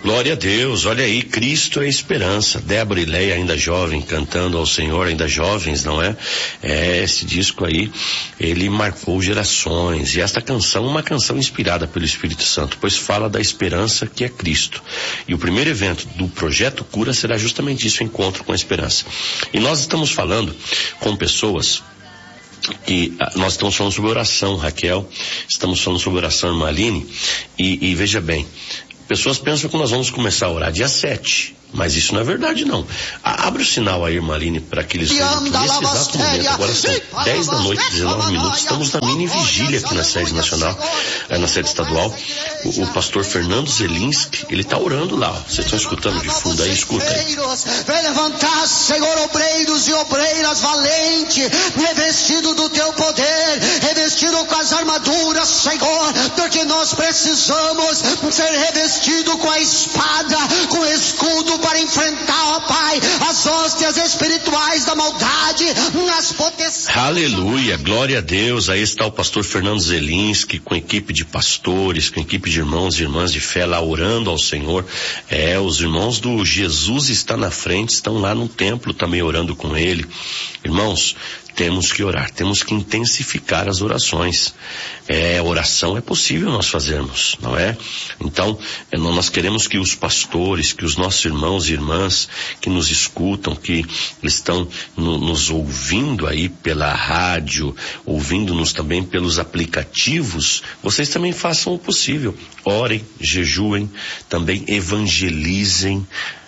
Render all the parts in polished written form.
Glória a Deus, olha aí, Cristo é a esperança. Débora e Leia, ainda jovem, cantando ao Senhor, ainda jovens, não é? Esse disco aí, ele marcou gerações. E esta canção é uma canção inspirada pelo Espírito Santo, pois fala da esperança que é Cristo. E o primeiro evento do Projeto Cura será justamente isso, o encontro com a esperança. E nós estamos falando com pessoas que nós estamos falando sobre oração, Raquel, estamos falando sobre oração, irmã Aline, e veja bem, pessoas pensam que nós vamos começar a orar dia 7, mas isso não é verdade não. Abre o sinal aí, irmã Aline, para que eles vejam que nesse exato momento, agora são 10 da noite, 19 minutos, estamos na mini vigília aqui na sede nacional, na sede estadual. O pastor Fernando Zelinski, ele está orando lá, ó. Vocês estão escutando de fundo aí? Escuta aí. Vem levantar, Senhor, obreiros e obreiras valentes, revestido do teu poder, revestido com as armaduras, Senhor, porque nós precisamos ser revestidos com a espada, com o escudo para enfrentar, ó Pai, as hóstias espirituais da maldade, nas potestades. Aleluia, glória a Deus. Aí está o pastor Fernando Zelinski, com equipe de pastores, com equipe de irmãos e irmãs de fé lá orando ao Senhor. Os irmãos do Jesus está na frente, estão lá no templo também orando com ele. Irmãos, temos que orar, temos que intensificar as orações. Oração é possível nós fazermos, não é? Então, nós queremos que os pastores, que os nossos irmãos e irmãs que nos escutam, que estão nos ouvindo aí pela rádio, ouvindo-nos também pelos aplicativos, vocês também façam o possível. Orem, jejuem, também evangelizem.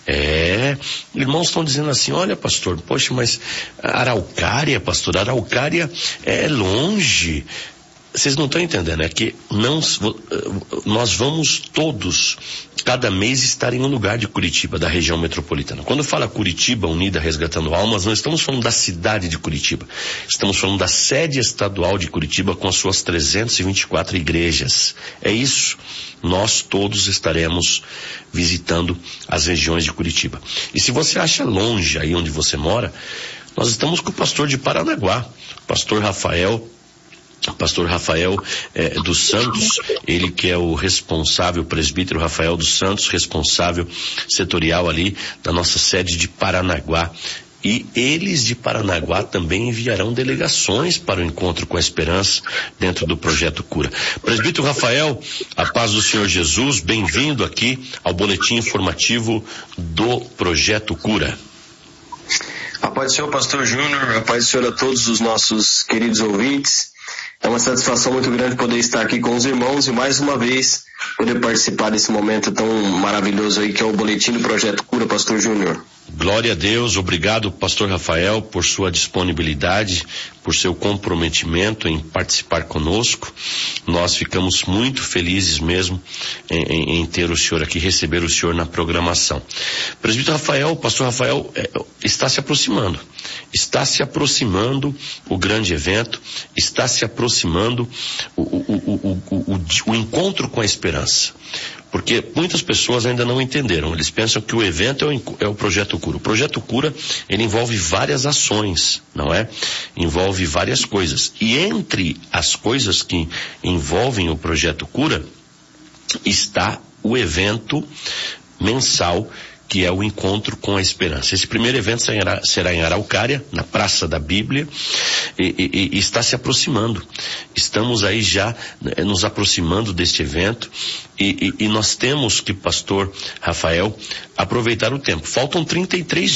Irmãos estão dizendo assim, olha pastor, poxa, mas Araucária, pastor, Araucária é longe. Vocês não estão entendendo, é que nós vamos todos, cada mês, estar em um lugar de Curitiba, da região metropolitana. Quando fala Curitiba Unida Resgatando Almas, não estamos falando da cidade de Curitiba. Estamos falando da sede estadual de Curitiba com as suas 324 igrejas. É isso. Nós todos estaremos visitando as regiões de Curitiba. E se você acha longe aí onde você mora, nós estamos com o pastor de Paranaguá, pastor Rafael dos Santos, ele que é o responsável, o presbítero Rafael dos Santos, responsável setorial ali da nossa sede de Paranaguá. E eles de Paranaguá também enviarão delegações para o encontro com a esperança dentro do Projeto Cura. Presbítero Rafael, a paz do Senhor Jesus, bem-vindo aqui ao boletim informativo do Projeto Cura. A paz do Senhor, pastor Júnior, a paz do Senhor a todos os nossos queridos ouvintes. É uma satisfação muito grande poder estar aqui com os irmãos e mais uma vez poder participar desse momento tão maravilhoso aí que é o boletim do Projeto Cura, pastor Júnior. Glória a Deus, obrigado pastor Rafael por sua disponibilidade, por seu comprometimento em participar conosco. Nós ficamos muito felizes mesmo em ter o senhor aqui, receber o senhor na programação. Presbítero Rafael, pastor Rafael, está se aproximando o grande evento, está se aproximando o encontro com a esperança. Porque muitas pessoas ainda não entenderam, eles pensam que o evento é o Projeto Cura. O Projeto Cura, ele envolve várias ações, não é? Envolve várias coisas. E entre as coisas que envolvem o Projeto Cura, está o evento mensal, que é o encontro com a esperança. Esse primeiro evento será em Araucária, na Praça da Bíblia, e está se aproximando. Estamos aí já nos aproximando deste evento, e nós temos que, pastor Rafael, aproveitar o tempo. Faltam 33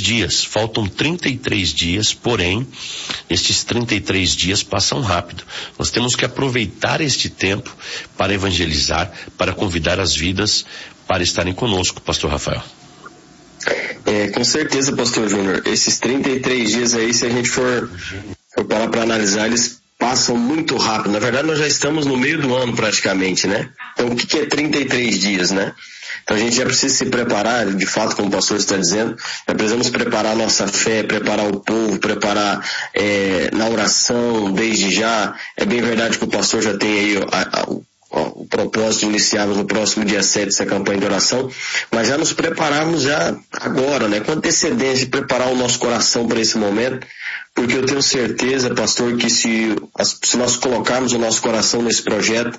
dias, porém, estes 33 dias passam rápido. Nós temos que aproveitar este tempo para evangelizar, para convidar as vidas para estarem conosco, pastor Rafael. Com certeza, pastor Júnior, esses 33 dias aí, se a gente for parar para analisar, eles passam muito rápido. Na verdade, nós já estamos no meio do ano praticamente, né? Então, o que é 33 dias, né? Então, a gente já precisa se preparar, de fato, como o pastor está dizendo, já precisamos preparar a nossa fé, preparar o povo, preparar na oração, desde já. É bem verdade que o pastor já tem aí o propósito de iniciarmos no próximo dia 7 essa campanha de oração, mas já nos prepararmos já agora, né, com antecedência, preparar o nosso coração para esse momento, porque eu tenho certeza, pastor, que se nós colocarmos o nosso coração nesse projeto,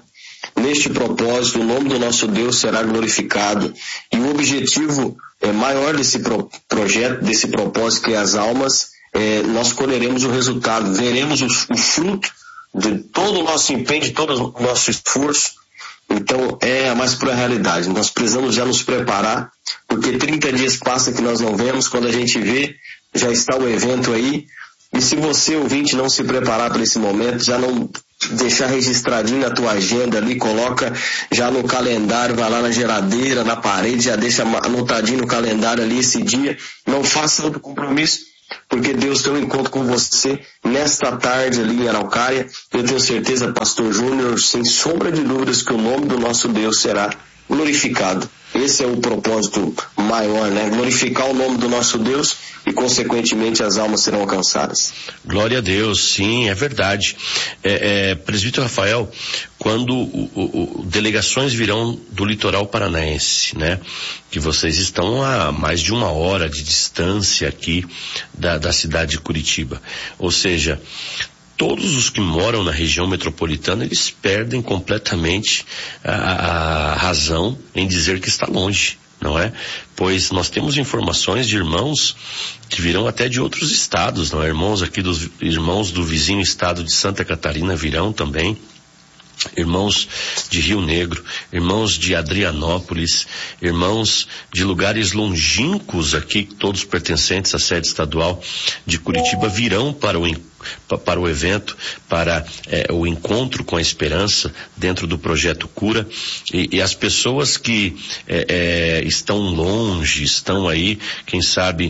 neste propósito, o nome do nosso Deus será glorificado. E o objetivo maior desse projeto, desse propósito, que é as almas, nós colheremos o resultado, veremos o fruto de todo o nosso empenho, de todo o nosso esforço. Então, é a mais pura realidade. Nós precisamos já nos preparar, porque 30 dias passa que nós não vemos, quando a gente vê, já está o evento aí. E se você, ouvinte, não se preparar para esse momento, já não deixar registradinho na tua agenda ali, coloca já no calendário, vai lá na geladeira, na parede, já deixa anotadinho no calendário ali esse dia. Não faça outro compromisso, porque Deus tem um encontro com você nesta tarde ali em Araucária. Eu tenho certeza, Pastor Júnior, sem sombra de dúvidas, que o nome do nosso Deus será glorificado. Esse é o propósito maior, né? Glorificar o nome do nosso Deus e, consequentemente, as almas serão alcançadas. Glória a Deus, sim, é verdade. Presbítero Rafael, quando delegações virão do litoral paranaense, né? Que vocês estão a mais de 1 hora de distância aqui da cidade de Curitiba. Ou seja, todos os que moram na região metropolitana, eles perdem completamente a razão em dizer que está longe, não é? Pois nós temos informações de irmãos que virão até de outros estados, não é? Irmãos do vizinho estado de Santa Catarina virão também. Irmãos de Rio Negro, irmãos de Adrianópolis, irmãos de lugares longínquos aqui, todos pertencentes à sede estadual de Curitiba, virão para o evento, para o encontro com a esperança dentro do projeto Cura, e as pessoas que estão longe, estão aí, quem sabe,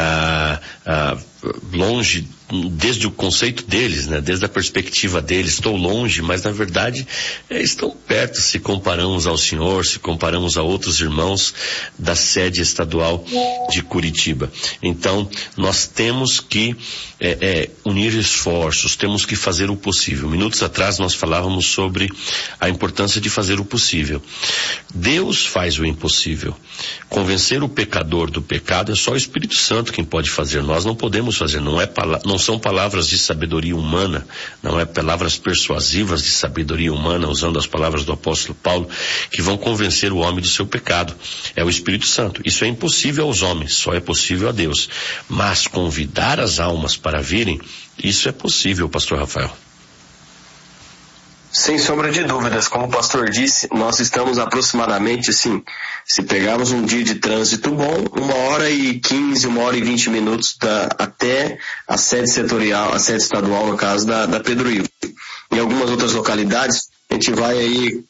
longe, desde o conceito deles, né? Desde a perspectiva deles, estou longe, mas na verdade estão perto se comparamos ao Senhor, se comparamos a outros irmãos da sede estadual de Curitiba. Então, nós temos que unir esforços, temos que fazer o possível. Minutos atrás nós falávamos sobre a importância de fazer o possível. Deus faz o impossível. Convencer o pecador do pecado é só o Espírito Santo quem pode fazer. Nós não podemos fazer, não são palavras de sabedoria humana, não é palavras persuasivas de sabedoria humana, usando as palavras do apóstolo Paulo, que vão convencer o homem do seu pecado. É o Espírito Santo. Isso é impossível aos homens, só é possível a Deus. Mas convidar as almas para virem, isso é possível, pastor Rafael. Sem sombra de dúvidas, como o pastor disse, nós estamos aproximadamente, assim, se pegarmos um dia de trânsito bom, 1h15, 1h20 até a sede setorial, a sede estadual, no caso da Pedro Ivo. Em algumas outras localidades, a gente vai aí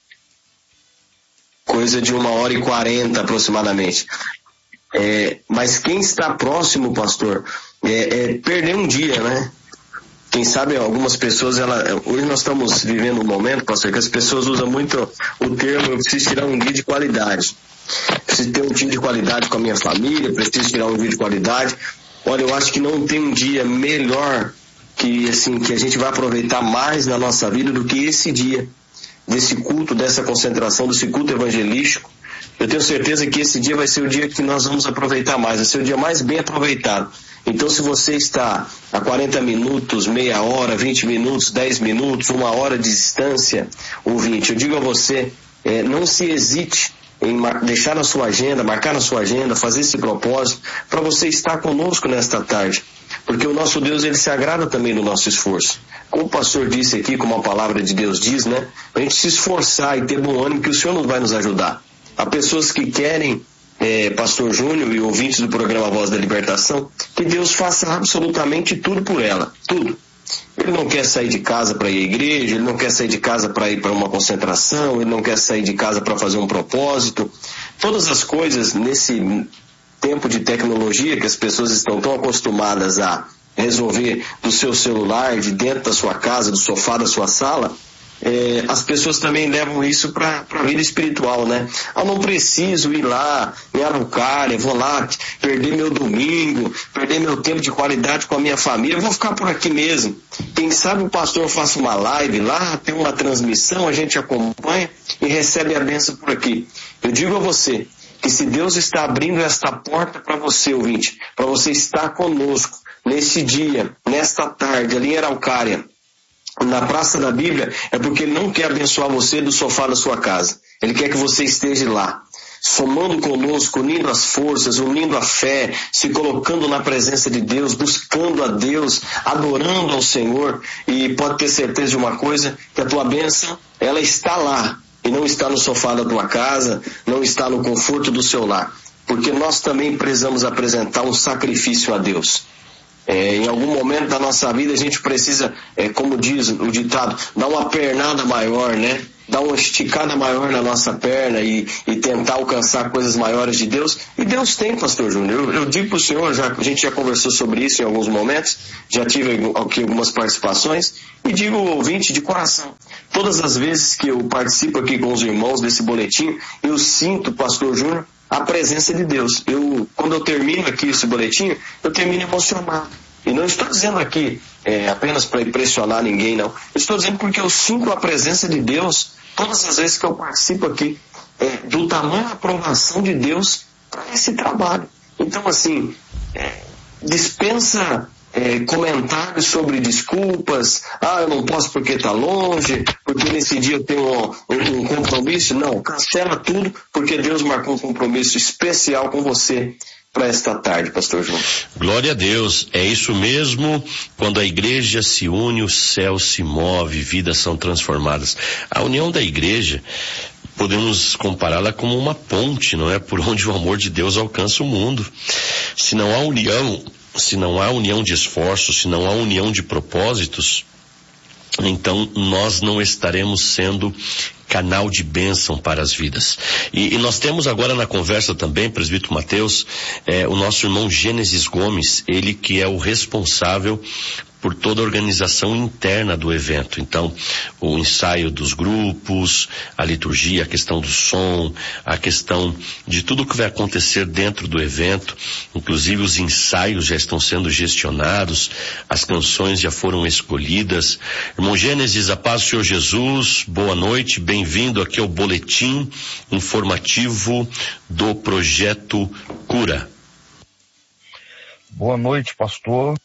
coisa de 1h40 aproximadamente. Mas quem está próximo, pastor, perder um dia, né? Quem sabe algumas pessoas, hoje nós estamos vivendo um momento, pastor, que as pessoas usam muito o termo: eu preciso tirar um dia de qualidade. Preciso ter um dia de qualidade com a minha família, preciso tirar um dia de qualidade. Olha, eu acho que não tem um dia melhor que a gente vai aproveitar mais na nossa vida do que esse dia, desse culto, dessa concentração, desse culto evangelístico. Eu tenho certeza que esse dia vai ser o dia que nós vamos aproveitar mais, vai ser o dia mais bem aproveitado. Então, se você está a 40 minutos, meia hora, 20 minutos, 10 minutos, 1 hora de distância, ouvinte, eu digo a você, não se hesite em deixar na sua agenda, marcar na sua agenda, fazer esse propósito, para você estar conosco nesta tarde. Porque o nosso Deus, ele se agrada também do nosso esforço. Como o pastor disse aqui, como a palavra de Deus diz, né? A gente se esforçar e ter bom ânimo, que o Senhor vai nos ajudar. Há pessoas que querem, pastor Júnior e ouvintes do programa Voz da Libertação, que Deus faça absolutamente tudo por ela, tudo. Ele não quer sair de casa para ir à igreja, ele não quer sair de casa para ir para uma concentração, ele não quer sair de casa para fazer um propósito. Todas as coisas nesse tempo de tecnologia que as pessoas estão tão acostumadas a resolver do seu celular, de dentro da sua casa, do sofá da sua sala, as pessoas também levam isso para a vida espiritual, né? Eu não preciso ir lá em Araucária, vou lá perder meu domingo, perder meu tempo de qualidade com a minha família, eu vou ficar por aqui mesmo. Quem sabe o pastor faça uma live lá, tem uma transmissão, a gente acompanha e recebe a bênção por aqui. Eu digo a você que se Deus está abrindo esta porta para você, ouvinte, para você estar conosco nesse dia, nesta tarde, ali em Araucária, na praça da Bíblia, é porque Ele não quer abençoar você do sofá da sua casa. Ele quer que você esteja lá, somando conosco, unindo as forças, unindo a fé, se colocando na presença de Deus, buscando a Deus, adorando ao Senhor. E pode ter certeza de uma coisa, que a tua bênção, ela está lá, e não está no sofá da tua casa, não está no conforto do seu lar. Porque nós também precisamos apresentar um sacrifício a Deus. Em algum momento da nossa vida a gente precisa, como diz o ditado, dar uma pernada maior, né? Dar uma esticada maior na nossa perna e tentar alcançar coisas maiores de Deus. E Deus tem, pastor Júnior. Eu digo para o senhor, a gente já conversou sobre isso em alguns momentos, já tive aqui algumas participações, e digo ao ouvinte de coração, todas as vezes que eu participo aqui com os irmãos desse boletim, eu sinto, pastor Júnior, a presença de Deus. Quando eu termino aqui esse boletim, eu termino emocionado. E não estou dizendo aqui apenas para impressionar ninguém, não. Eu estou dizendo porque eu sinto a presença de Deus todas as vezes que eu participo aqui, do tamanho da aprovação de Deus para esse trabalho. Então, assim, dispensa comentários sobre desculpas, eu não posso porque está longe, porque nesse dia eu tenho um compromisso. Não, cancela tudo, porque Deus marcou um compromisso especial com você para esta tarde, pastor João. Glória a Deus, é isso mesmo. Quando a igreja se une, o céu se move, vidas são transformadas. A união da igreja, podemos compará-la como uma ponte, não é? Por onde o amor de Deus alcança o mundo. Se não há união de esforços, se não há união de propósitos, então nós não estaremos sendo canal de bênção para as vidas. E nós temos agora na conversa também, presbítero Mateus, o nosso irmão Gênesis Gomes, ele que é o responsável por toda a organização interna do evento. Então, o ensaio dos grupos, a liturgia, a questão do som, a questão de tudo que vai acontecer dentro do evento, inclusive os ensaios já estão sendo gestionados, as canções já foram escolhidas. Irmão Gênesis, a paz do Senhor Jesus, boa noite, bem-vindo aqui ao boletim informativo do Projeto Cura. Boa noite, pastor.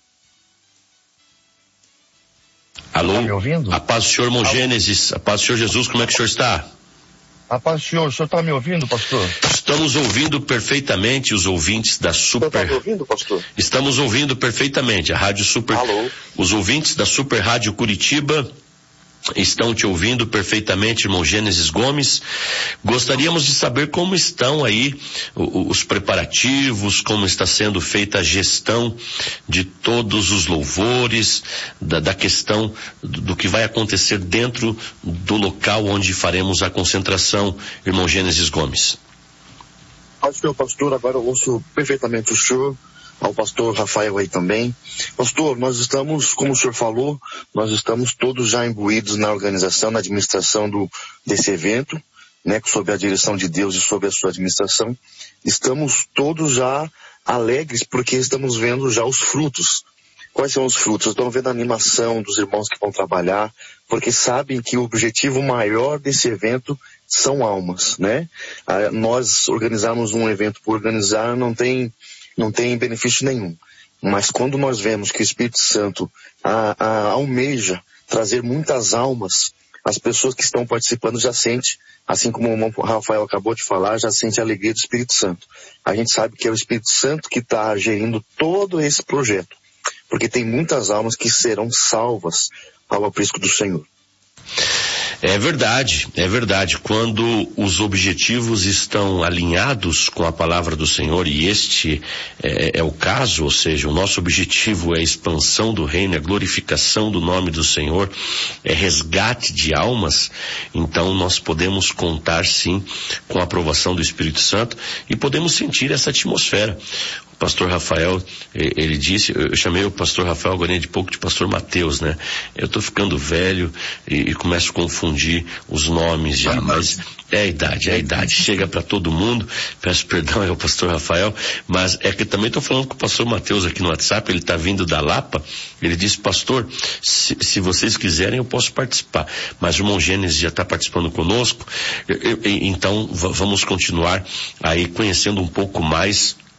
Alô? Tá me ouvindo? A paz do Senhor, irmão Gênesis, a paz do Senhor Jesus, como é que o senhor está? A paz do senhor, o senhor está me ouvindo, pastor? Estamos ouvindo perfeitamente os ouvintes da Super... O senhor está me ouvindo, pastor? Estamos ouvindo perfeitamente, a Rádio Super... Alô? Os ouvintes da Super Rádio Curitiba estão te ouvindo perfeitamente, irmão Gênesis Gomes. Gostaríamos de saber como estão aí os preparativos, como está sendo feita a gestão de todos os louvores, da questão do que vai acontecer dentro do local onde faremos a concentração, irmão Gênesis Gomes. Senhor pastor, agora eu ouço perfeitamente o senhor, ao pastor Rafael aí também. Pastor, nós estamos, como o senhor falou, nós estamos todos já imbuídos na organização, na administração desse evento, né, sob a direção de Deus e sob a sua administração. Estamos todos já alegres porque estamos vendo já os frutos. Quais são os frutos? Estamos vendo a animação dos irmãos que vão trabalhar, porque sabem que o objetivo maior desse evento são almas, né? Nós organizarmos um evento por organizar não tem benefício nenhum. Mas quando nós vemos que o Espírito Santo almeja trazer muitas almas, as pessoas que estão participando já sentem, assim como o irmão Rafael acabou de falar, já sente a alegria do Espírito Santo. A gente sabe que é o Espírito Santo que está gerindo todo esse projeto, porque tem muitas almas que serão salvas ao aprisco do Senhor. É verdade. Quando os objetivos estão alinhados com a palavra do Senhor, e este é o caso, ou seja, o nosso objetivo é a expansão do reino, é a glorificação do nome do Senhor, é resgate de almas, então nós podemos contar sim com a aprovação do Espírito Santo e podemos sentir essa atmosfera. Pastor Rafael, ele disse, eu chamei o pastor Rafael agora de pouco de pastor Mateus, né? Eu tô ficando velho e começo a confundir os nomes já, mas é a idade, chega para todo mundo. Peço perdão ao pastor Rafael, mas é que também tô falando com o pastor Mateus aqui no WhatsApp, ele tá vindo da Lapa, ele disse, pastor, se vocês quiserem eu posso participar, mas o irmão Gênesis já está participando conosco, então vamos continuar aí conhecendo um pouco mais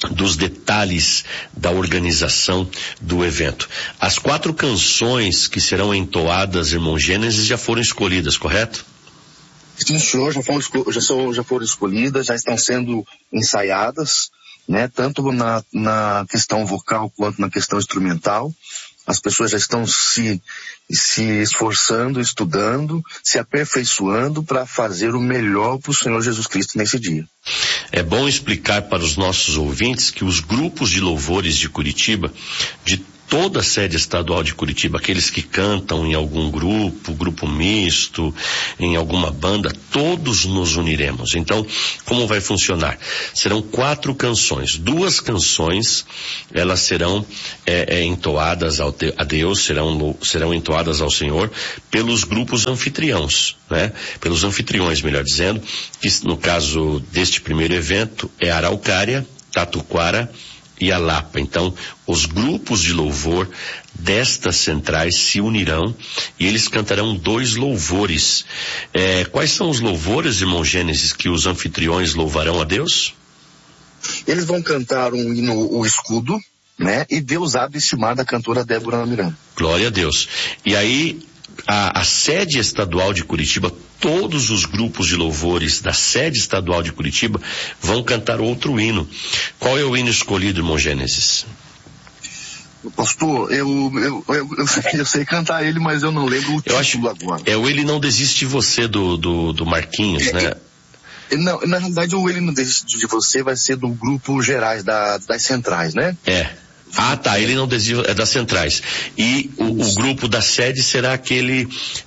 dos detalhes da organização do evento. As 4 canções que serão entoadas, irmão Gênesis, já foram escolhidas, correto? Sim, senhor, já foram escolhidas, já estão sendo ensaiadas, né? Tanto na questão vocal quanto na questão instrumental. As pessoas já estão se esforçando, estudando, se aperfeiçoando para fazer o melhor para o Senhor Jesus Cristo nesse dia. É bom explicar para os nossos ouvintes que os grupos de louvores de Curitiba, de toda a sede estadual de Curitiba, aqueles que cantam em algum grupo misto, em alguma banda, todos nos uniremos. Então, como vai funcionar? Serão 4 canções. 2 canções, elas serão entoadas a Deus, serão entoadas ao Senhor pelos grupos anfitriões, né? Pelos anfitriões, melhor dizendo, que no caso deste primeiro evento é Araucária, Tatuquara e a Lapa. Então, os grupos de louvor destas centrais se unirão e eles cantarão 2 louvores. Quais são os louvores, irmão Gênesis, que os anfitriões louvarão a Deus? Eles vão cantar um hino, o Escudo, né? E Deus há de estimar, da cantora Débora Miranda. Glória a Deus. E aí, a sede estadual de Curitiba, todos os grupos de louvores da sede estadual de Curitiba vão cantar outro hino. Qual é o hino escolhido, irmão Gênesis? Pastor, eu sei cantar ele, mas eu não lembro o título agora. É o Ele Não Desiste de Você, do Marquinhos, né? Não, na realidade, o Ele Não Desiste de Você vai ser do grupo Gerais, das centrais, né? Ah, tá, ele não desiste, é das centrais. E o grupo da sede será aquele,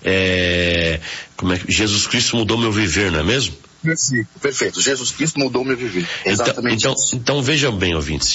Jesus Cristo Mudou Meu Viver, não é mesmo? Perfeito. Jesus Cristo mudou meu viver. Exatamente. Então vejam bem, ouvintes,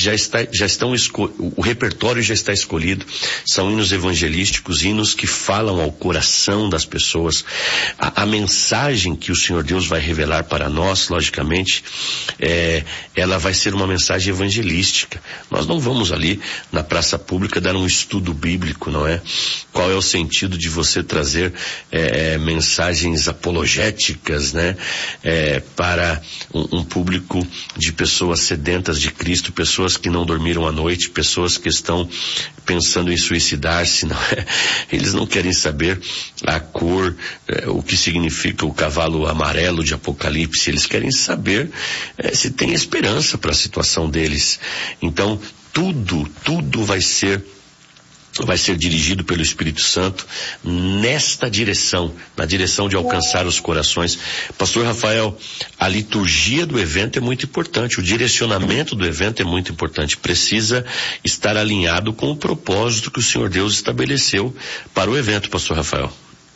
o repertório já está escolhido. São hinos evangelísticos, hinos que falam ao coração das pessoas. A mensagem que o Senhor Deus vai revelar para nós, logicamente, ela vai ser uma mensagem evangelística. Nós não vamos ali na praça pública dar um estudo bíblico, não é? Qual é o sentido de você trazer mensagens apologéticas, né? Para um público de pessoas sedentas de Cristo, pessoas que não dormiram à noite, pessoas que estão pensando em suicidar-se, não é? Eles não querem saber a cor, o que significa o cavalo amarelo de Apocalipse, eles querem saber se tem esperança para a situação deles. Então, tudo vai ser dirigido pelo Espírito Santo nesta direção, na direção de alcançar os corações. Pastor Rafael, a liturgia do evento é muito importante, o direcionamento do evento é muito importante, precisa estar alinhado com o propósito que o Senhor Deus estabeleceu para o evento, Pastor Rafael.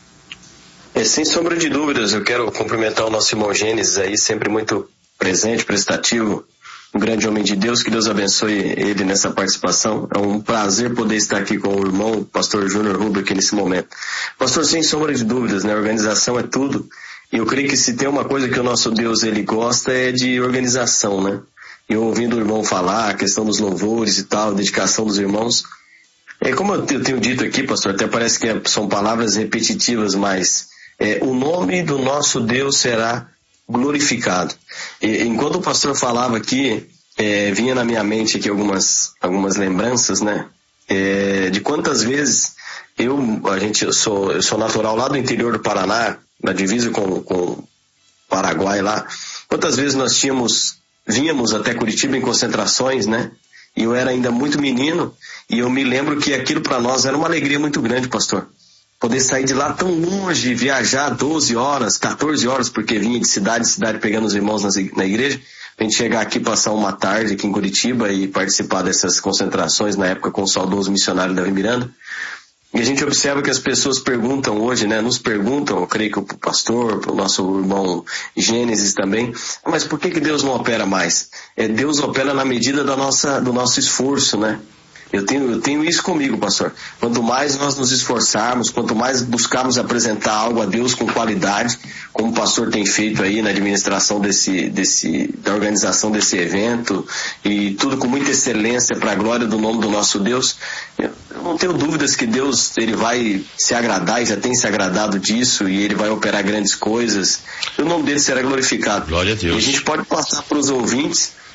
Sem sombra de dúvidas, eu quero cumprimentar o nosso irmão Gênesis aí, sempre muito presente, prestativo, um grande homem de Deus, que Deus abençoe ele nessa participação. É um prazer poder estar aqui com o irmão, o pastor Júnior Rubio, aqui nesse momento. Pastor, sem sombra de dúvidas, né? Organização é tudo. E eu creio que se tem uma coisa que o nosso Deus, ele gosta, é de organização, né? E eu ouvindo o irmão falar, a questão dos louvores e tal, a dedicação dos irmãos. Como eu tenho dito aqui, pastor, até parece que são palavras repetitivas, mas o nome do nosso Deus será glorificado. Enquanto o pastor falava aqui, vinha na minha mente aqui algumas lembranças, né? De quantas vezes eu sou natural lá do interior do Paraná, na divisa com o Paraguai lá. Quantas vezes nós vínhamos até Curitiba em concentrações, né? E eu era ainda muito menino, e eu me lembro que aquilo para nós era uma alegria muito grande, pastor. Poder sair de lá tão longe, viajar 12 horas, 14 horas, porque vinha de cidade em cidade pegando os irmãos na igreja, a gente chegar aqui, passar uma tarde aqui em Curitiba e participar dessas concentrações, na época com o saudoso missionário Davi Miranda. E a gente observa que as pessoas perguntam hoje, né, nos perguntam, eu creio que o pastor, o nosso irmão Gênesis também, mas por que Deus não opera mais? Deus opera na medida do nosso esforço, né? Eu tenho isso comigo, pastor. Quanto mais nós nos esforçarmos, quanto mais buscarmos apresentar algo a Deus com qualidade, como o pastor tem feito aí na administração da organização desse evento, e tudo com muita excelência para a glória do nome do nosso Deus, eu não tenho dúvidas que Deus, ele vai se agradar e já tem se agradado disso, e ele vai operar grandes coisas, e o nome dele será glorificado. Glória a Deus. E a gente pode passar para os ouvintes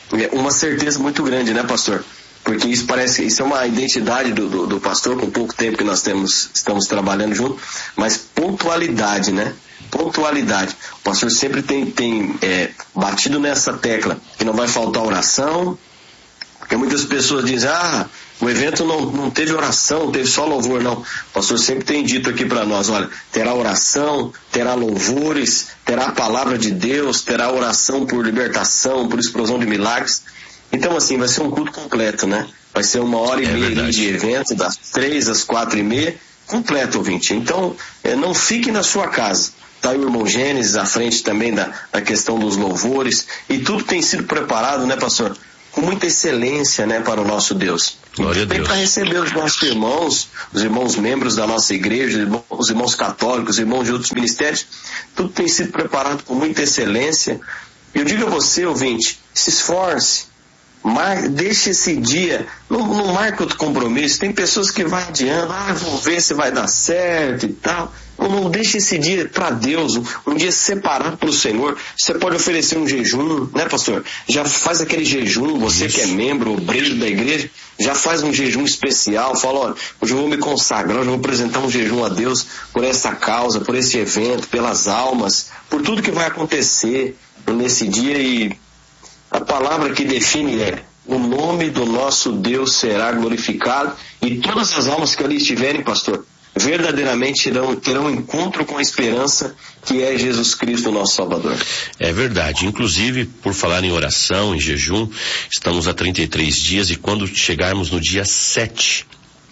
uma certeza muito grande, né, pastor? Porque isso é uma identidade do pastor, com pouco tempo que nós estamos trabalhando junto, mas pontualidade, né? Pontualidade. O pastor sempre tem batido nessa tecla, que não vai faltar oração, porque muitas pessoas dizem, o evento não teve oração, teve só louvor. Não, o pastor sempre tem dito aqui para nós, olha, terá oração, terá louvores, terá a palavra de Deus, terá oração por libertação, por explosão de milagres. Então, assim, vai ser um culto completo, né? Vai ser 1h30 de evento, das 3 às 4h30, completo, ouvinte. Então, não fique na sua casa. Está aí o irmão Gênesis à frente também da questão dos louvores, e tudo tem sido preparado, né, pastor? Com muita excelência, né, para o nosso Deus. Glória a Deus. Para receber os nossos irmãos, os irmãos membros da nossa igreja, os irmãos católicos, os irmãos de outros ministérios, tudo tem sido preparado com muita excelência. Eu digo a você, ouvinte, se esforce. Deixe esse dia, não marque outro compromisso. Tem pessoas que vai adiando, vou ver se vai dar certo e tal. Não deixe esse dia para Deus, um dia separado para o Senhor. Você pode oferecer um jejum, né, pastor? Já faz aquele jejum, você que é membro, obreiro da igreja, já faz um jejum especial, fala, olha, hoje eu vou me consagrar, hoje eu vou apresentar um jejum a Deus por essa causa, por esse evento, pelas almas, por tudo que vai acontecer nesse dia. E a palavra que define é: o nome do nosso Deus será glorificado, e todas as almas que ali estiverem, pastor, verdadeiramente terão um encontro com a esperança que é Jesus Cristo, nosso Salvador. É verdade. Inclusive, por falar em oração, em jejum, estamos há 33 dias, e quando chegarmos no dia 7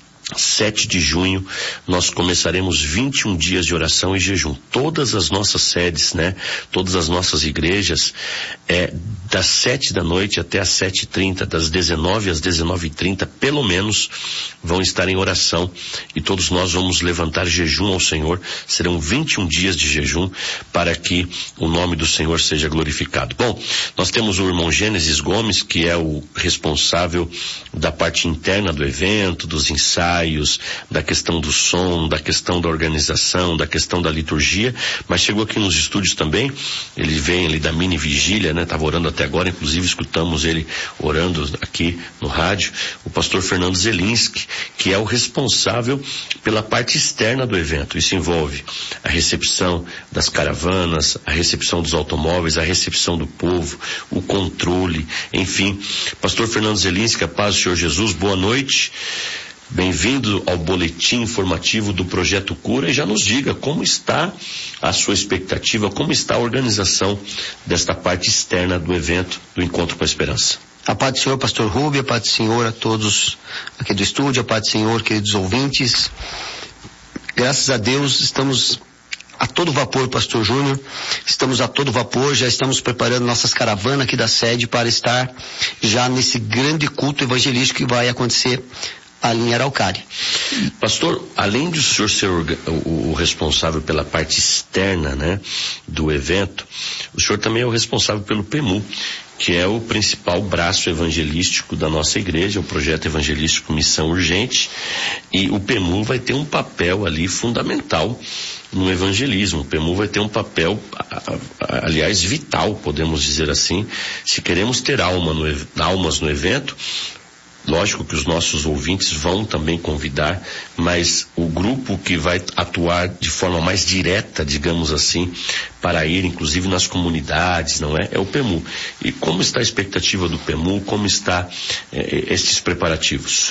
de junho, nós começaremos 21 dias de oração e jejum. Todas as nossas sedes, né? Todas as nossas igrejas, das 7 da noite até as 7h30, das 19 às 19h30, pelo menos, vão estar em oração, e todos nós vamos levantar jejum ao Senhor. Serão 21 dias de jejum para que o nome do Senhor seja glorificado. Bom, nós temos o irmão Gênesis Gomes, que é o responsável da parte interna do evento, dos ensaios, da questão do som, da questão da organização, da questão da liturgia, mas chegou aqui nos estúdios também. Ele vem ali da mini vigília, né? Estava orando até agora, inclusive escutamos ele orando aqui no rádio, o pastor Fernando Zelinski, que é o responsável pela parte externa do evento. Isso envolve a recepção das caravanas, a recepção dos automóveis, a recepção do povo, o controle, enfim. Pastor Fernando Zelinski, a paz do Senhor Jesus, boa noite. Bem-vindo ao boletim informativo do Projeto Cura, e já nos diga como está a sua expectativa, como está a organização desta parte externa do evento, do Encontro com a Esperança. A paz do Senhor, pastor Rubio, a paz do Senhor a todos aqui do estúdio, a paz do Senhor, queridos ouvintes. Graças a Deus estamos a todo vapor, pastor Júnior, estamos a todo vapor, já estamos preparando nossas caravanas aqui da sede para estar já nesse grande culto evangelístico que vai acontecer ali em Araucária. Pastor, além de o senhor ser o responsável pela parte externa, né, do evento, o senhor também é o responsável pelo PEMU, que é o principal braço evangelístico da nossa igreja, o projeto evangelístico Missão Urgente, e o PEMU vai ter um papel ali fundamental no evangelismo. O PEMU vai ter um papel, aliás, vital, podemos dizer assim, se queremos ter almas no evento. Lógico que os nossos ouvintes vão também convidar, mas o grupo que vai atuar de forma mais direta, digamos assim, para ir inclusive nas comunidades, não é? É o PEMU. E como está a expectativa do PEMU? Como está estes preparativos?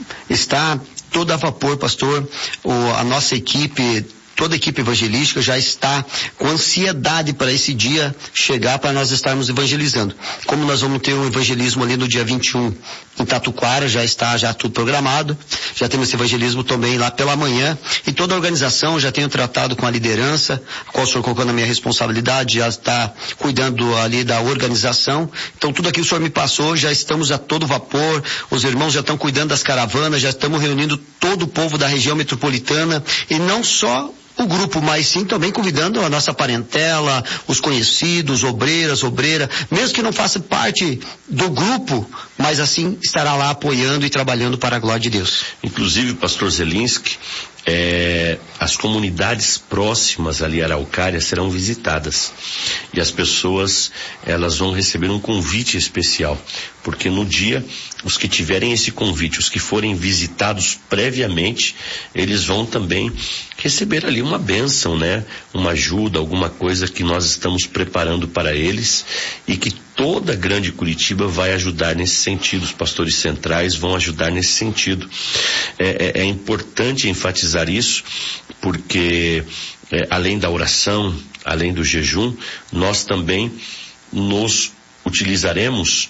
Está todo a vapor, pastor. A nossa equipe, toda a equipe evangelística já está com ansiedade para esse dia chegar, para nós estarmos evangelizando. Como nós vamos ter um evangelismo ali no dia 21 em Tatuquara, já está tudo programado, já temos esse evangelismo também lá pela manhã, e toda a organização já tenho tratado com a liderança, a qual o senhor colocou na minha responsabilidade, já está cuidando ali da organização. Então tudo aquilo que o senhor me passou, já estamos a todo vapor, os irmãos já estão cuidando das caravanas, já estamos reunindo todo o povo da região metropolitana, e não só o grupo, mas sim também convidando a nossa parentela, os conhecidos, obreiras, mesmo que não faça parte do grupo, mas assim estará lá apoiando e trabalhando para a glória de Deus. Inclusive, pastor Zelinski, as comunidades próximas ali a Araucária serão visitadas e as pessoas, elas vão receber um convite especial, porque no dia, os que tiverem esse convite, os que forem visitados previamente, eles vão também receber ali uma bênção, né? Uma ajuda, alguma coisa que nós estamos preparando para eles e que toda a Grande Curitiba vai ajudar nesse sentido, os pastores centrais vão ajudar nesse sentido. É importante enfatizar isso, porque além da oração, além do jejum, nós também nos utilizaremos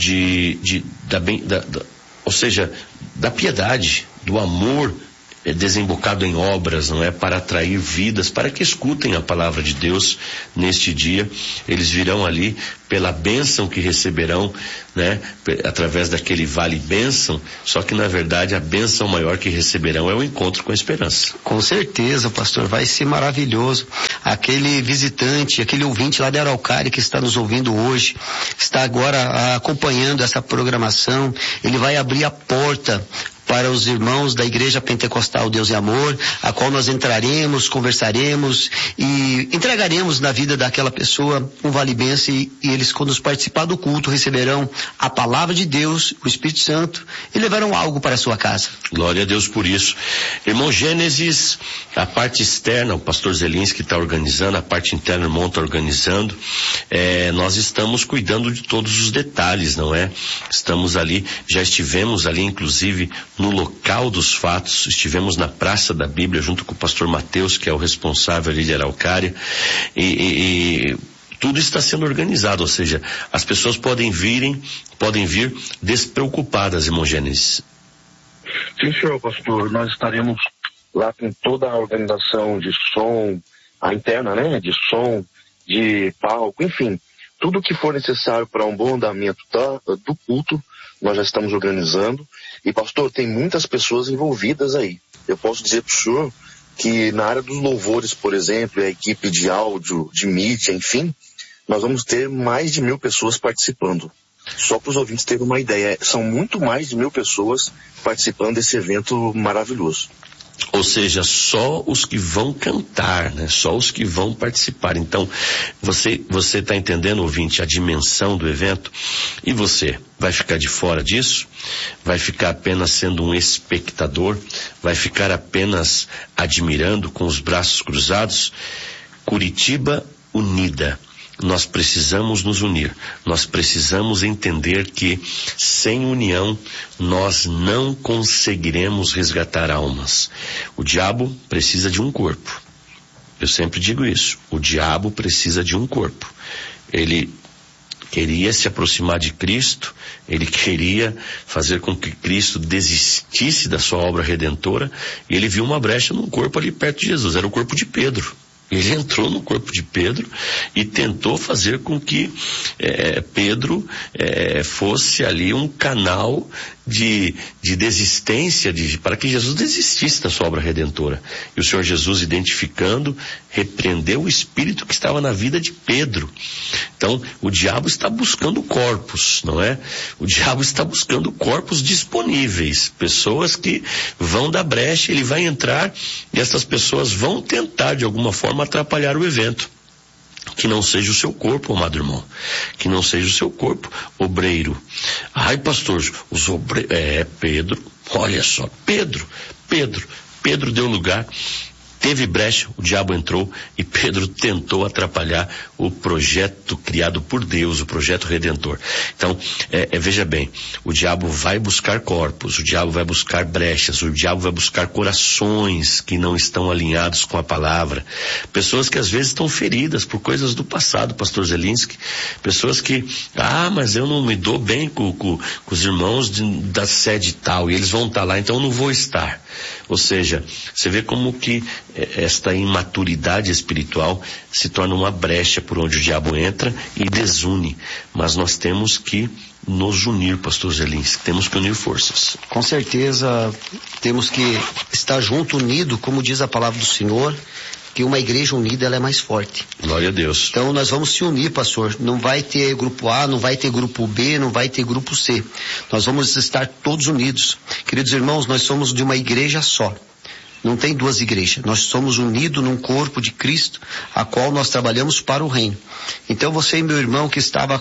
ou seja, da piedade, do amor desembocado em obras, não é? Para atrair vidas, para que escutem a palavra de Deus neste dia. Eles virão ali pela bênção que receberão, né? Através daquele vale bênção, só que na verdade a bênção maior que receberão é o encontro com a esperança. Com certeza, pastor, vai ser maravilhoso. Aquele visitante, aquele ouvinte lá da Araucária que está nos ouvindo hoje, está agora acompanhando essa programação, ele vai abrir a porta para os irmãos da Igreja Pentecostal Deus e Amor, a qual nós entraremos, conversaremos e entregaremos na vida daquela pessoa um vale-bênção e eles, quando participar do culto, receberão a palavra de Deus, o Espírito Santo e levarão algo para a sua casa. Glória a Deus por isso. Irmão Gênesis, a parte externa, o pastor Zelinski está organizando, a parte interna o irmão está organizando. Nós estamos cuidando de todos os detalhes, não é? Estamos ali, já estivemos ali, inclusive, no local dos fatos, estivemos na Praça da Bíblia junto com o pastor Mateus, que é o responsável ali de Araucária, e tudo está sendo organizado, ou seja, as pessoas podem vir despreocupadas, irmão Gênesis. Sim, senhor pastor, nós estaremos lá com toda a organização de som, a interna, né, de som, de palco, enfim, tudo que for necessário para um bom andamento do culto, nós já estamos organizando. E, pastor, tem muitas pessoas envolvidas aí. Eu posso dizer para o senhor que na área dos louvores, por exemplo, a equipe de áudio, de mídia, enfim, nós vamos ter mais de 1.000 pessoas participando. Só para os ouvintes terem uma ideia, são muito mais de 1.000 pessoas participando desse evento maravilhoso. Ou seja, só os que vão cantar, né? Só os que vão participar. Então, você está entendendo, ouvinte, a dimensão do evento? E você vai ficar de fora disso? Vai ficar apenas sendo um espectador? Vai ficar apenas admirando com os braços cruzados? Curitiba unida. Nós precisamos nos unir, nós precisamos entender que sem união nós não conseguiremos resgatar almas. O diabo precisa de um corpo. Eu sempre digo isso, o diabo precisa de um corpo. Ele queria se aproximar de Cristo, ele queria fazer com que Cristo desistisse da sua obra redentora, e ele viu uma brecha num corpo ali perto de Jesus, era o corpo de Pedro. Ele entrou no corpo de Pedro e tentou fazer com que Pedro fosse ali um canal de desistência, para que Jesus desistisse da sua obra redentora. E o Senhor Jesus, identificando, repreendeu o espírito que estava na vida de Pedro. Então, o diabo está buscando corpos, não é? O diabo está buscando corpos disponíveis, pessoas que vão dar brecha, ele vai entrar e essas pessoas vão tentar, de alguma forma, atrapalhar o evento. Que não seja o seu corpo, amado irmão. Que não seja o seu corpo, obreiro. Ai, pastor, os obreiros... Pedro, olha só, Pedro deu lugar, teve brecha, o diabo entrou e Pedro tentou atrapalhar o projeto criado por Deus, o projeto redentor. Então, veja bem, o diabo vai buscar corpos, o diabo vai buscar brechas, o diabo vai buscar corações que não estão alinhados com a palavra, pessoas que às vezes estão feridas por coisas do passado, pastor Zelinski, pessoas que, mas eu não me dou bem com os irmãos da sede tal, e eles vão estar lá, então eu não vou estar. Ou seja, você vê como que esta imaturidade espiritual se torna uma brecha por onde o diabo entra e desune. Mas nós temos que nos unir, pastor Zelinski. Temos que unir forças. Com certeza, temos que estar junto, unido, como diz a palavra do Senhor, que uma igreja unida ela é mais forte. Glória a Deus. Então nós vamos se unir, pastor. Não vai ter grupo A, não vai ter grupo B, não vai ter grupo C. Nós vamos estar todos unidos. Queridos irmãos, nós somos de uma igreja só. Não tem duas igrejas. Nós somos unidos num corpo de Cristo, a qual nós trabalhamos para o reino. Então você e meu irmão que estava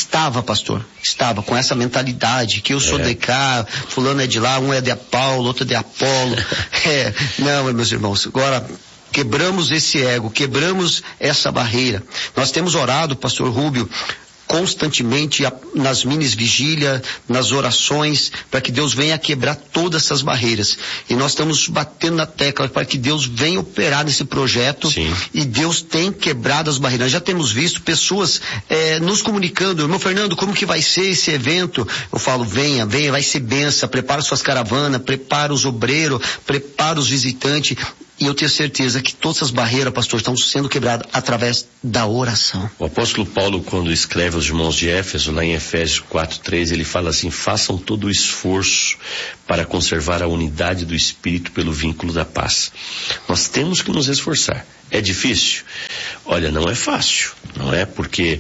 com essa mentalidade, que eu sou de cá, fulano é de lá, um é de Paulo, outro é de Apolo. Não, meus irmãos, agora quebramos esse ego, quebramos essa barreira. Nós temos orado, pastor Rúbio, constantemente nas minis vigília, nas orações, para que Deus venha quebrar todas essas barreiras. E nós estamos batendo na tecla para que Deus venha operar nesse projeto. Sim. E Deus tem quebrado as barreiras. Já temos visto pessoas nos comunicando: irmão Fernando, como que vai ser esse evento? Eu falo, venha, vai ser benção, prepara suas caravanas, prepara os obreiros, prepara os visitantes. E eu tenho certeza que todas as barreiras, pastor, estão sendo quebradas através da oração. O apóstolo Paulo, quando escreve aos irmãos de Éfeso, lá em Efésios 4:3, ele fala assim: façam todo o esforço para conservar a unidade do Espírito pelo vínculo da paz. Nós temos que nos esforçar. É difícil? Olha, não é fácil, não é? Porque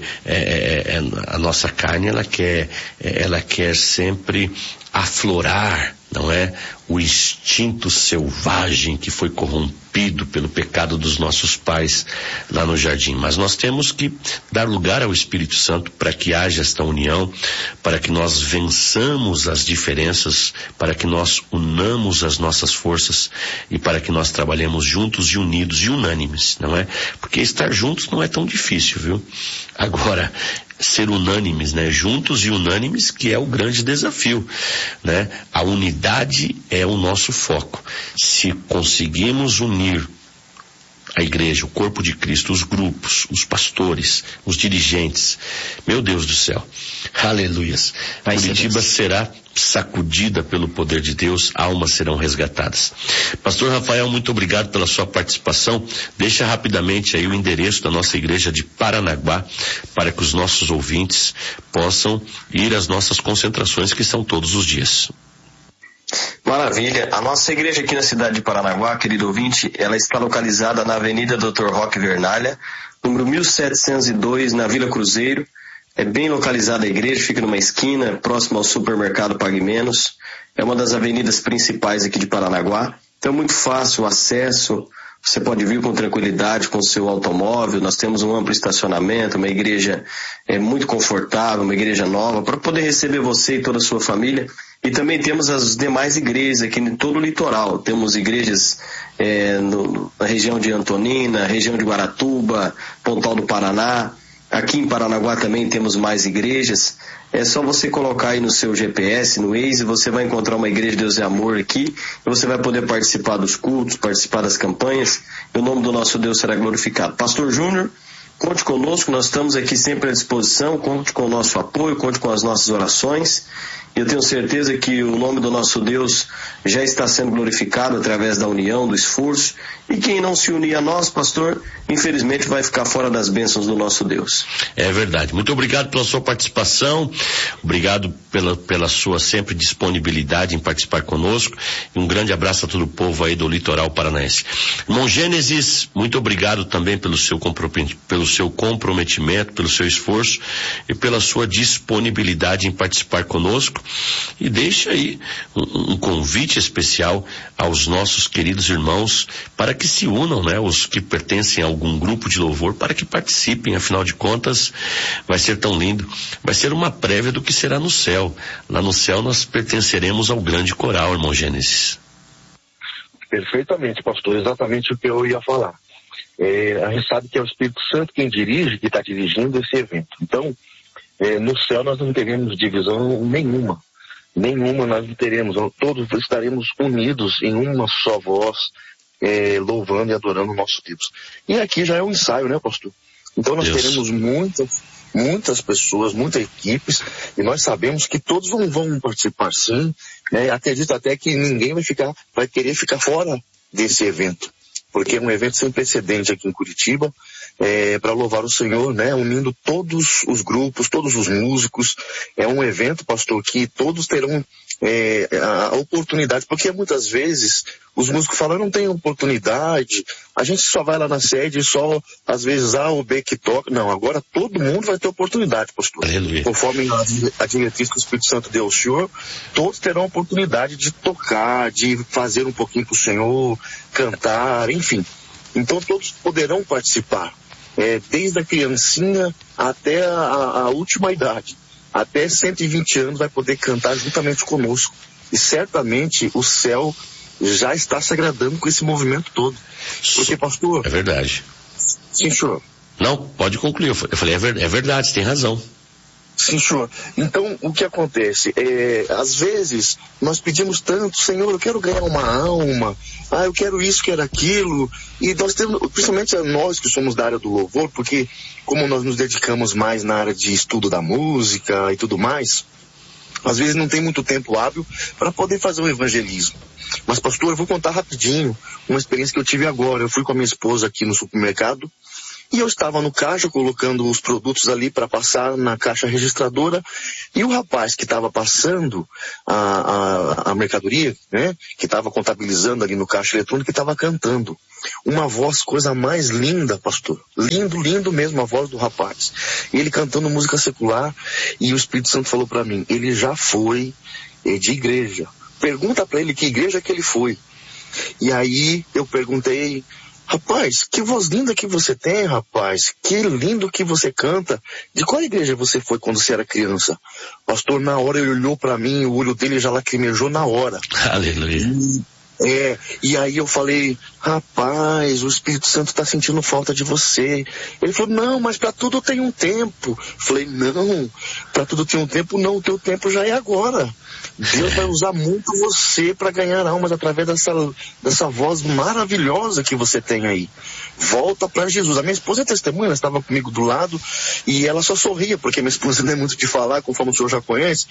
a nossa carne, ela quer sempre aflorar, não é? O instinto selvagem que foi corrompido pelo pecado dos nossos pais lá no jardim. Mas nós temos que dar lugar ao Espírito Santo para que haja esta união, para que nós vençamos as diferenças, para que nós unamos as nossas forças e para que nós trabalhemos juntos e unidos e unânimes, não é? Porque estar juntos não é tão difícil, viu? Agora, ser unânimes, né? Juntos e unânimes, que é o grande desafio, né? A unidade é o nosso foco. Se conseguimos unir a igreja, o corpo de Cristo, os grupos, os pastores, os dirigentes, meu Deus do céu, aleluias, Curitiba será sacudida pelo poder de Deus, almas serão resgatadas. Pastor Rafael, muito obrigado pela sua participação. Deixa rapidamente aí o endereço da nossa igreja de Paranaguá, para que os nossos ouvintes possam ir às nossas concentrações, que são todos os dias. Maravilha. A nossa igreja aqui na cidade de Paranaguá, querido ouvinte, ela está localizada na Avenida Dr. Roque Vernalha, número 1702, na Vila Cruzeiro. É bem localizada a igreja, fica numa esquina, próximo ao supermercado Pague Menos. É uma das avenidas principais aqui de Paranaguá. Então é muito fácil o acesso. Você pode vir com tranquilidade com o seu automóvel. Nós temos um amplo estacionamento, uma igreja muito confortável, uma igreja nova, para poder receber você e toda a sua família. E também temos as demais igrejas aqui em todo o litoral. Temos igrejas na região de Antonina, região de Guaratuba, Pontal do Paraná. Aqui em Paranaguá também temos mais igrejas. É só você colocar aí no seu GPS, no Waze, você vai encontrar uma igreja de Deus e Amor aqui, e você vai poder participar dos cultos, participar das campanhas, e o nome do nosso Deus será glorificado. Pastor Júnior, conte conosco, nós estamos aqui sempre à disposição, conte com o nosso apoio, conte com as nossas orações. Eu tenho certeza que o nome do nosso Deus já está sendo glorificado através da união, do esforço. E quem não se unir a nós, pastor, infelizmente vai ficar fora das bênçãos do nosso Deus. É verdade. Muito obrigado pela sua participação. Obrigado pela sua sempre disponibilidade em participar conosco. E um grande abraço a todo o povo aí do litoral paranaense. Irmão Gênesis, muito obrigado também pelo seu comprometimento, pelo seu esforço e pela sua disponibilidade em participar conosco. E deixa aí um convite especial aos nossos queridos irmãos para que se unam, né? Os que pertencem a algum grupo de louvor, para que participem. Afinal de contas, vai ser tão lindo. Vai ser uma prévia do que será no céu. Lá no céu nós pertenceremos ao grande coral, irmão Gênesis. Perfeitamente, pastor. Exatamente o que eu ia falar. A gente sabe que é o Espírito Santo quem dirige, que está dirigindo esse evento. Então, no céu nós não teremos divisão nenhuma nós não teremos, todos estaremos unidos em uma só voz, louvando e adorando o nosso Deus. E aqui já é um ensaio, né, pastor? Então nós teremos muitas pessoas, muitas equipes, e nós sabemos que todos vão participar sim, né? Acredito até que ninguém vai querer ficar fora desse evento, porque é um evento sem precedente aqui em Curitiba, para louvar o Senhor, né? Unindo todos os grupos, todos os músicos. É um evento, pastor, que todos terão a oportunidade, porque muitas vezes os músicos falam, não tem oportunidade, a gente só vai lá na sede e só, às vezes, A ou B que toca. Não, agora todo mundo vai ter oportunidade, pastor. Aleluia. Conforme a diretriz que o Espírito Santo deu ao Senhor, todos terão a oportunidade de tocar, de fazer um pouquinho pro Senhor, cantar, enfim. Então todos poderão participar, desde a criancinha até a última idade. Até 120 anos vai poder cantar juntamente conosco. E certamente o céu já está se agradando com esse movimento todo. Porque, pastor... É verdade. Sim, senhor. Não, pode concluir. Eu falei, é verdade, você tem razão. Sim, senhor. Então, o que acontece? Às vezes, nós pedimos tanto, Senhor, eu quero ganhar uma alma, eu quero isso, quero aquilo, e nós temos, principalmente nós que somos da área do louvor, porque como nós nos dedicamos mais na área de estudo da música e tudo mais, às vezes não tem muito tempo hábil para poder fazer o evangelismo. Mas, pastor, eu vou contar rapidinho uma experiência que eu tive agora. Eu fui com a minha esposa aqui no supermercado, e eu estava no caixa colocando os produtos ali para passar na caixa registradora, e o rapaz que estava passando a mercadoria, né, que estava contabilizando ali no caixa eletrônico, estava cantando. Uma voz, coisa mais linda, pastor. Lindo, lindo mesmo a voz do rapaz. E ele cantando música secular, e o Espírito Santo falou para mim, ele já foi de igreja. Pergunta para ele que igreja que ele foi. E aí eu perguntei, rapaz, que voz linda que você tem, rapaz. Que lindo que você canta. De qual igreja você foi quando você era criança? Pastor, na hora ele olhou para mim, o olho dele já lacrimejou na hora. Aleluia. E aí eu falei, rapaz, o Espírito Santo está sentindo falta de você. Ele falou, não, mas para tudo tem um tempo. Falei, não, para tudo tem um tempo, não, o teu tempo já é agora. Deus vai usar muito você para ganhar almas através dessa voz maravilhosa que você tem aí. Volta para Jesus. A minha esposa é testemunha, ela estava comigo do lado e ela só sorria, porque minha esposa não é muito de falar, conforme o senhor já conhece.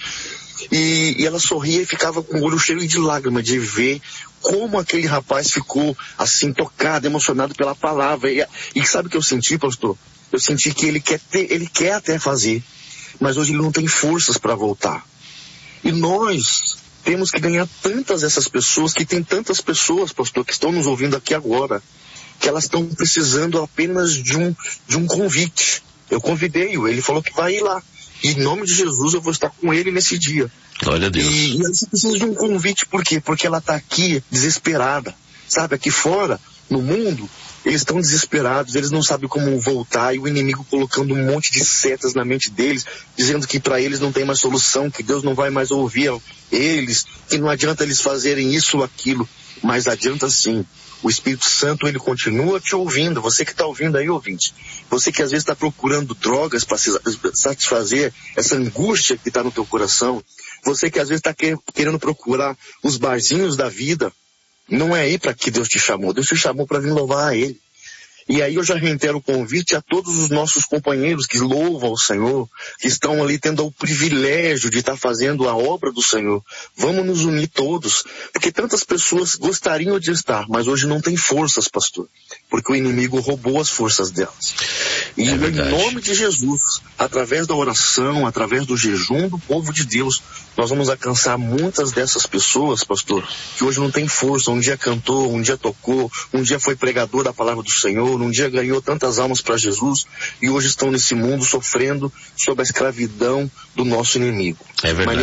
E ela sorria e ficava com o olho cheio de lágrimas de ver como aquele rapaz ficou assim tocado, emocionado pela palavra. E sabe o que eu senti, pastor? Eu senti que ele quer até fazer, mas hoje ele não tem forças para voltar. E nós temos que ganhar tantas essas pessoas, que tem tantas pessoas, pastor, que estão nos ouvindo aqui agora, que elas estão precisando apenas de um convite. Eu convidei-o, ele falou que vai ir lá. E em nome de Jesus eu vou estar com ele nesse dia. Glória a Deus. E você precisa de um convite, por quê? Porque ela está aqui desesperada. Sabe, aqui fora, no mundo, eles estão desesperados, eles não sabem como voltar, e o inimigo colocando um monte de setas na mente deles, dizendo que para eles não tem mais solução, que Deus não vai mais ouvir eles, que não adianta eles fazerem isso ou aquilo, mas adianta sim. O Espírito Santo, ele continua te ouvindo. Você que está ouvindo aí, ouvinte, você que às vezes está procurando drogas para satisfazer essa angústia que está no teu coração, você que às vezes está querendo procurar os barzinhos da vida, não é aí para que Deus te chamou. Deus te chamou para vir louvar a Ele. E aí eu já reitero o convite a todos os nossos companheiros que louvam o Senhor, que estão ali tendo o privilégio de estar fazendo a obra do Senhor. Vamos nos unir todos, porque tantas pessoas gostariam de estar, mas hoje não tem forças, pastor, porque o inimigo roubou as forças delas. E em nome de Jesus, através da oração, através do jejum do povo de Deus, nós vamos alcançar muitas dessas pessoas, pastor, que hoje não tem força. Um dia cantou, um dia tocou, um dia foi pregador da palavra do Senhor, um dia ganhou tantas almas para Jesus e hoje estão nesse mundo sofrendo sob a escravidão do nosso inimigo. É verdade.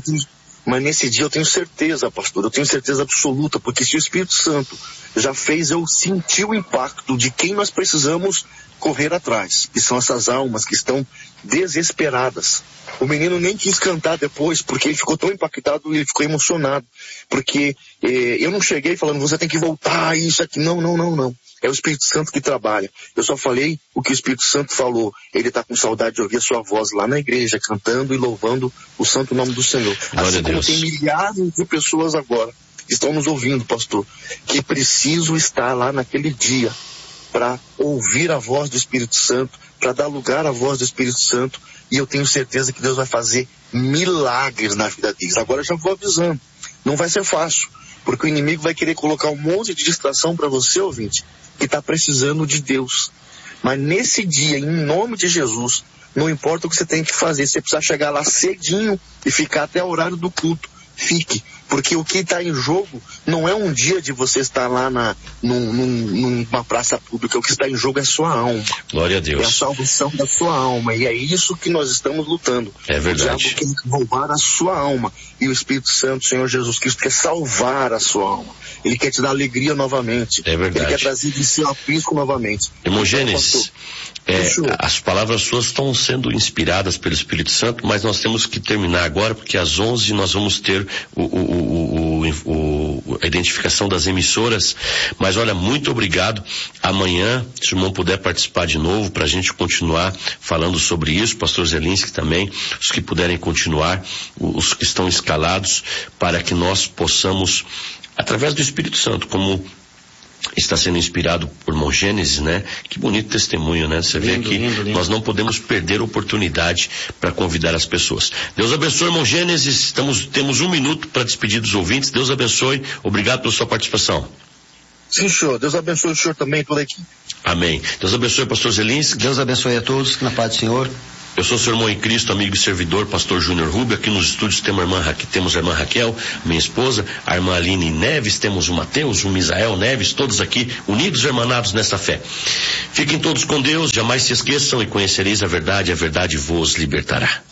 Mas nesse dia eu tenho certeza, pastor, eu tenho certeza absoluta, porque se o Espírito Santo já fez eu sentir o impacto de quem nós precisamos correr atrás, que são essas almas que estão desesperadas. O menino nem quis cantar depois, porque ele ficou tão impactado e ele ficou emocionado, porque eu não cheguei falando, você tem que voltar, isso aqui, não. É o Espírito Santo que trabalha. Eu só falei o que o Espírito Santo falou. Ele está com saudade de ouvir a sua voz lá na igreja, cantando e louvando o santo nome do Senhor. Assim como tem milhares de pessoas agora que estão nos ouvindo, pastor, que precisam estar lá naquele dia para ouvir a voz do Espírito Santo, para dar lugar à voz do Espírito Santo, e eu tenho certeza que Deus vai fazer milagres na vida deles. Agora eu já vou avisando, não vai ser fácil, porque o inimigo vai querer colocar um monte de distração para você, ouvinte, que está precisando de Deus. Mas nesse dia, em nome de Jesus, não importa o que você tem que fazer, se você precisar chegar lá cedinho e ficar até o horário do culto, fique. Porque o que está em jogo não é um dia de você estar lá numa praça pública. O que está em jogo é a sua alma. Glória a Deus. É a salvação da sua alma. E é isso que nós estamos lutando. É verdade. O diabo quer roubar a sua alma. E o Espírito Santo, Senhor Jesus Cristo, quer salvar a sua alma. Ele quer te dar alegria novamente. É verdade. Ele quer trazer de si aprisco novamente. Irmão Gênesis, as palavras suas estão sendo inspiradas pelo Espírito Santo, mas nós temos que terminar agora, porque às 11 nós vamos ter a identificação das emissoras. Mas olha, muito obrigado. Amanhã, se o irmão puder participar de novo, para a gente continuar falando sobre isso, pastor Zelinski também, os que puderem continuar, os que estão escalados, para que nós possamos, através do Espírito Santo, como está sendo inspirado por irmão Gênesis, né? Que bonito testemunho, né? Você vê que nós não podemos perder a oportunidade para convidar as pessoas. Deus abençoe, irmão Gênesis. Temos 1 minuto para despedir dos ouvintes. Deus abençoe. Obrigado pela sua participação. Sim, senhor. Deus abençoe o senhor também, toda a equipe. Amém. Deus abençoe, pastor Zelinski. Deus abençoe a todos, na paz do Senhor. Eu sou seu irmão em Cristo, amigo e servidor, pastor Júnior Rubio. Aqui nos estúdios temos a irmã Raquel, minha esposa, a irmã Aline Neves, temos o Mateus, o Misael Neves, todos aqui unidos e hermanados nessa fé. Fiquem todos com Deus, jamais se esqueçam, e conhecereis a verdade vos libertará.